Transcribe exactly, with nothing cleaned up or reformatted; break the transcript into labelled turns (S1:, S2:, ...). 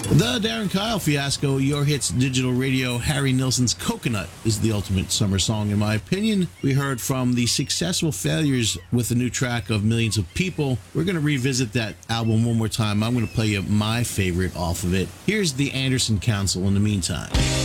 S1: The Darren Kyle Fiasco, Your Hits Digital Radio. Harry Nilsson's Coconut is the ultimate summer song, in my opinion. We heard from the Successful Failures with the new track of Millions of People. We're going to revisit that album one more time. I'm going to play you my favorite off of it. Here's the Anderson Council in the meantime.